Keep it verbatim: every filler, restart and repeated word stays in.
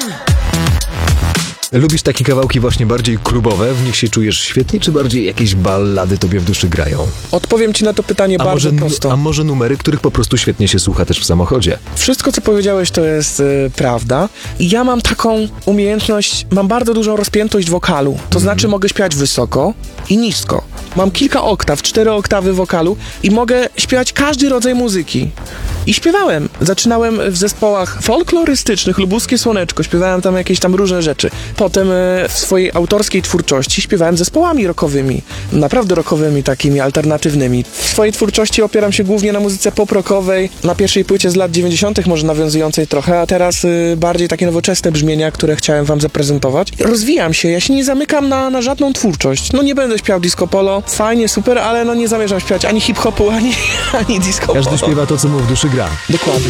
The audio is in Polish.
Lubisz takie kawałki właśnie bardziej klubowe? W nich się czujesz świetnie, czy bardziej jakieś ballady tobie w duszy grają? Odpowiem ci na to pytanie A bardzo może, prosto. a może numery, których po prostu świetnie się słucha też w samochodzie? Wszystko, co powiedziałeś, to jest y, prawda. I ja mam taką umiejętność, mam bardzo dużą rozpiętość wokalu. To znaczy mogę śpiewać wysoko i nisko. Mam kilka oktaw, cztery oktawy wokalu i mogę śpiewać każdy rodzaj muzyki. I śpiewałem. Zaczynałem w zespołach folklorystycznych, Lubuskie Słoneczko, śpiewałem tam jakieś tam różne rzeczy. Potem e, w swojej autorskiej twórczości śpiewałem zespołami rockowymi, naprawdę rockowymi, takimi alternatywnymi. W swojej twórczości opieram się głównie na muzyce pop-rockowej, na pierwszej płycie z lat dziewięćdziesiątych może nawiązującej trochę, a teraz y, bardziej takie nowoczesne brzmienia, które chciałem wam zaprezentować. Rozwijam się, ja się nie zamykam na, na żadną twórczość. No nie będę śpiewał disco polo, fajnie, super, ale no nie zamierzam śpiewać ani hip-hopu, ani, ani disco polo. Każdy śpiewa to, co mu w duszy gra. Dokładnie.